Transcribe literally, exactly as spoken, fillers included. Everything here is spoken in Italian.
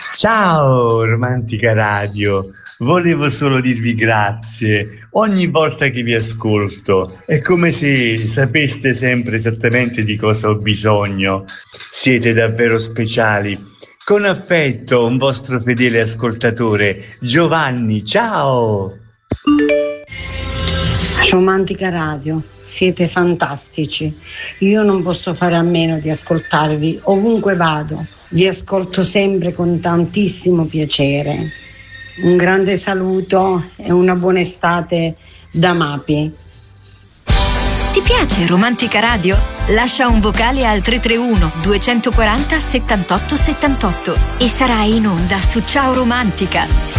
Ciao Romantica Radio, volevo solo dirvi grazie. Ogni volta che vi ascolto è come se sapeste sempre esattamente di cosa ho bisogno. Siete davvero speciali. Con affetto, un vostro fedele ascoltatore, Giovanni. Ciao! Romantica Radio, siete fantastici. Io non posso fare a meno di ascoltarvi ovunque vado. Vi ascolto sempre con tantissimo piacere. Un grande saluto e una buona estate da Mapi. Ti piace Romantica Radio? Lascia un vocale al tre tre uno due quattro zero settantotto settantotto e sarai in onda su Ciao Romantica.